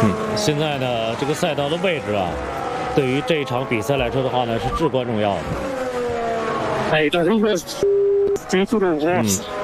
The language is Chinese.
现在呢，这个赛道的位置啊，对于这一场比赛来说的话呢，是至关重要的。 哎，这是一个结束的